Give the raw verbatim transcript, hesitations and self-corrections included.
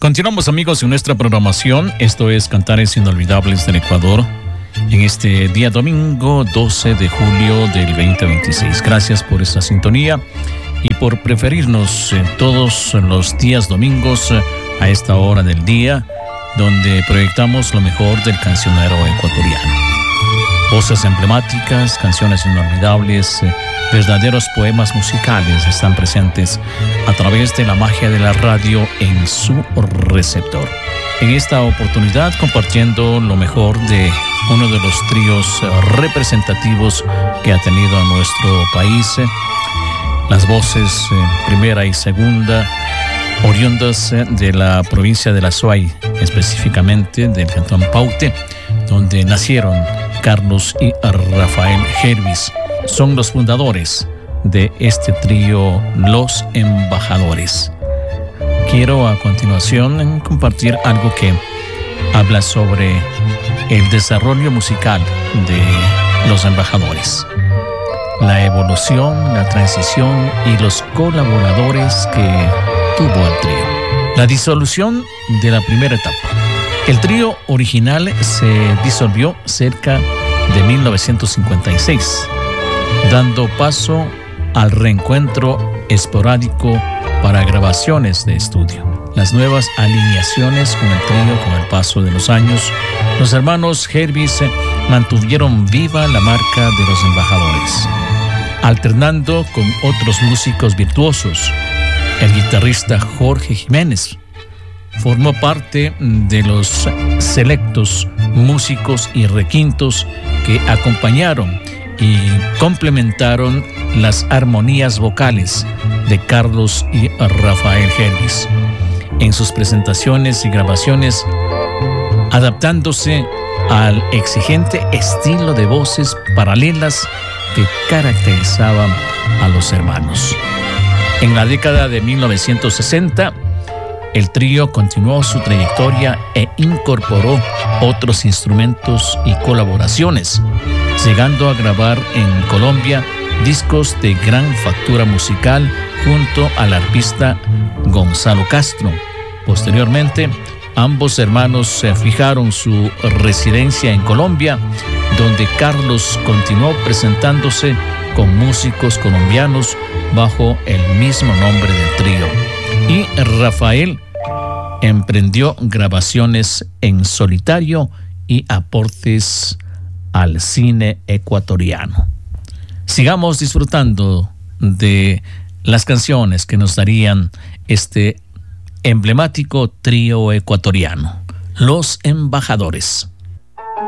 Continuamos, amigos, en nuestra programación. Esto es Cantares Inolvidables del Ecuador en este día domingo doce de julio del veinte veintiséis. Gracias por esta sintonía y por preferirnos en todos los días domingos a esta hora del día, donde proyectamos lo mejor del cancionero ecuatoriano. Voces emblemáticas, canciones inolvidables, verdaderos poemas musicales están presentes a través de la magia de la radio en su receptor. En esta oportunidad, compartiendo lo mejor de uno de los tríos representativos que ha tenido nuestro país, las voces primera y segunda, oriundas de la provincia de La Suay, específicamente del cantón Paute, donde nacieron Carlos y Rafael Hervis. Son los fundadores de este trío Los Embajadores. Quiero a continuación compartir algo que habla sobre el desarrollo musical de Los Embajadores, la evolución, la transición y los colaboradores que tuvo el trío. La disolución de la primera etapa. El trío original se disolvió cerca de mil novecientos cincuenta y seis, dando paso al reencuentro esporádico para grabaciones de estudio. Las nuevas alineaciones con el trío, con el paso de los años, los hermanos Hervis mantuvieron viva la marca de Los Embajadores, alternando con otros músicos virtuosos. El guitarrista Jorge Jiménez formó parte de los selectos músicos y requintos que acompañaron y complementaron las armonías vocales de Carlos y Rafael Hervis en sus presentaciones y grabaciones, adaptándose al exigente estilo de voces paralelas que caracterizaban a los hermanos. En la década de mil novecientos sesenta, el trío continuó su trayectoria e incorporó otros instrumentos y colaboraciones, llegando a grabar en Colombia discos de gran factura musical junto al arpista Gonzalo Castro. Posteriormente, ambos hermanos fijaron su residencia en Colombia, donde Carlos continuó presentándose con músicos colombianos bajo el mismo nombre del trío, y Rafael emprendió grabaciones en solitario y aportes al cine ecuatoriano. Sigamos disfrutando de las canciones que nos darían este emblemático trío ecuatoriano, Los Embajadores.